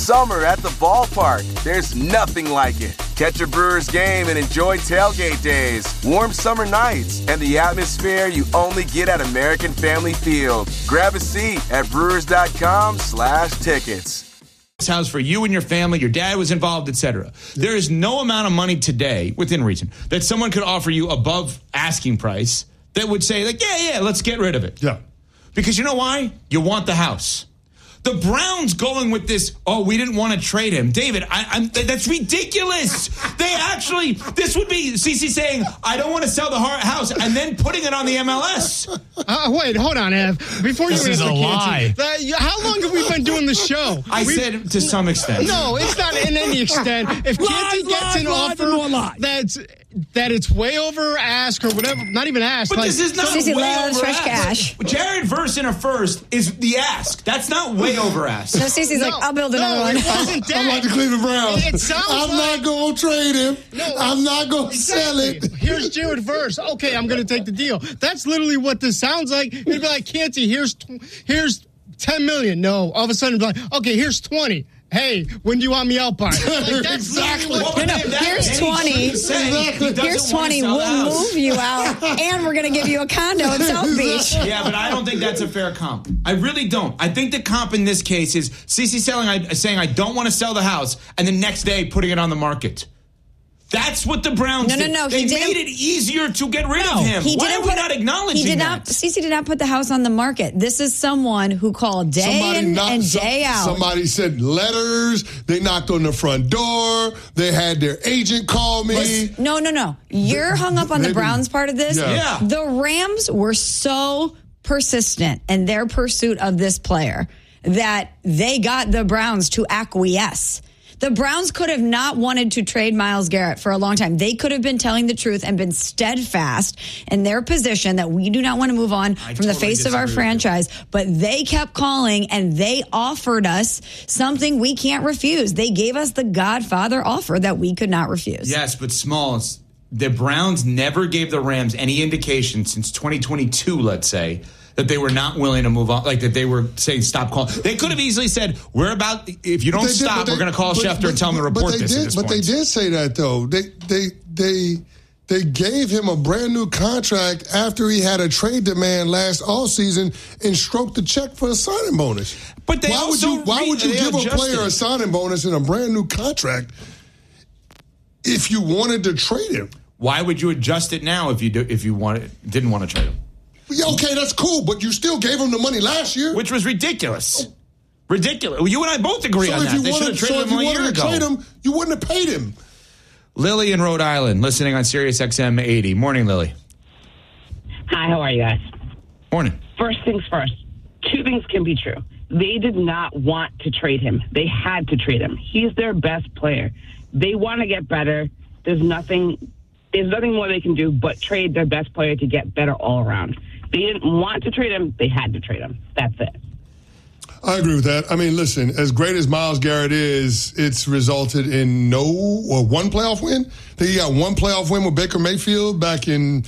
summer at the ballpark. There's nothing like it. Catch a Brewers game and enjoy tailgate days, warm summer nights, and the atmosphere you only get at American Family Field. Grab a seat at brewers.com/tickets. House for you and your family, your dad was involved, etc. There is no amount of money today, within reason, that someone could offer you above asking price that would say, like, yeah, let's get rid of it. Yeah. Because you know why? You want the house. The Browns going with this, we didn't want to trade him. David, that's ridiculous. This would be CeCe saying, I don't want to sell the house, and then putting it on the MLS. Wait, hold on, Ev. Before this is a lie. How long have we been doing the show? I said to some extent. No, it's not in any extent. If Canty gets an offer that it's way over ask or whatever, not even ask. But this is not CeCe way loves over fresh ask. cash. Jared Verse in a first is the ask. That's not way over ask. No, CeCe's like, I'll build another one. It wasn't that. I'm like the Cleveland Browns. It sounds not going to trade him. No, I'm not going to sell it. Here's Jared Verse. Okay, I'm going to take the deal. That's literally what this sounds like. It'd be like, Canty, here's $10 million. No, all of a sudden, it'd be like, okay, here's 20. Hey, when do you want me out by? Like, that's exactly. Here's 20. Here's 20. We'll move you out, and we're going to give you a condo in South Beach. Yeah, but I don't think that's a fair comp. I really don't. I think the comp in this case is CeCe saying I don't want to sell the house, and the next day putting it on the market. That's what the Browns did. No. They made it easier to get rid of him. Why are we not acknowledging that? CeCe did not put the house on the market. This is someone who called day in and day out. Somebody sent letters. They knocked on the front door. They had their agent call me. No. You're hung up on the Browns part of this. Yeah. The Rams were so persistent in their pursuit of this player that they got the Browns to acquiesce. The Browns could have not wanted to trade Myles Garrett for a long time. They could have been telling the truth and been steadfast in their position that we do not want to move on from the face of our franchise. But they kept calling, and they offered us something we can't refuse. They gave us the Godfather offer that we could not refuse. Yes, but Smalls, the Browns never gave the Rams any indication since 2022, let's say, that they were not willing to move on, like that they were saying stop calling. They could have easily said, if you don't stop, we're going to call Schefter and tell him to report this at this point. But they did say that, though. They gave him a brand new contract after he had a trade demand last offseason and stroked the check for a signing bonus. But why would you give a player a signing bonus and a brand new contract if you wanted to trade him? Why would you adjust it now if you didn't want to trade him? Okay, that's cool, but you still gave him the money last year. Which was ridiculous. Ridiculous. You and I both agree on that. They should have traded him a year ago. Trade him, you wouldn't have paid him. Lily in Rhode Island, listening on Sirius XM 80. Morning, Lily. Hi, how are you guys? Morning. First things first. Two things can be true. They did not want to trade him. They had to trade him. He's their best player. They want to get better. There's nothing more they can do but trade their best player to get better all around. They didn't want to trade him. They had to trade him. That's it. I agree with that. I mean, listen, as great as Myles Garrett is, it's resulted in one playoff win. I think he got one playoff win with Baker Mayfield back in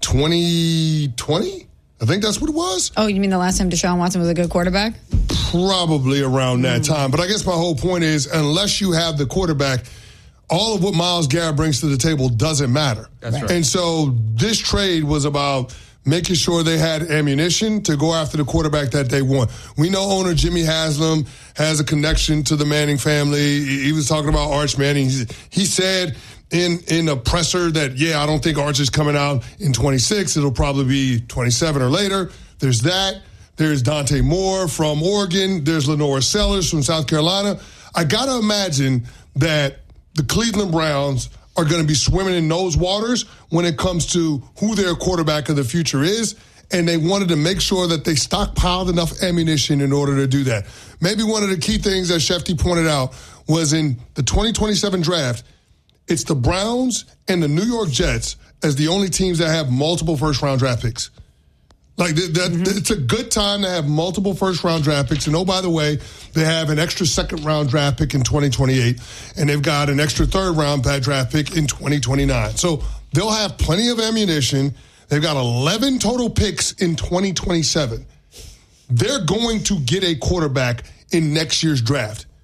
2020. I think that's what it was. Oh, you mean the last time Deshaun Watson was a good quarterback? Probably around that time. But I guess my whole point is, unless you have the quarterback, all of what Myles Garrett brings to the table doesn't matter. That's right. And so this trade was about making sure they had ammunition to go after the quarterback that they want. We know owner Jimmy Haslam has a connection to the Manning family. He was talking about Arch Manning. He said in a presser that, I don't think Arch is coming out in 26. It'll probably be 27 or later. There's that. There's Dante Moore from Oregon. There's Lenore Sellers from South Carolina. I got to imagine that the Cleveland Browns are going to be swimming in those waters when it comes to who their quarterback of the future is, and they wanted to make sure that they stockpiled enough ammunition in order to do that. Maybe one of the key things that Shefty pointed out was in the 2027 draft, it's the Browns and the New York Jets as the only teams that have multiple first-round draft picks. It's a good time to have multiple first-round draft picks. And, oh, by the way, they have an extra second-round draft pick in 2028, and they've got an extra third-round draft pick in 2029. So they'll have plenty of ammunition. They've got 11 total picks in 2027. They're going to get a quarterback in next year's draft.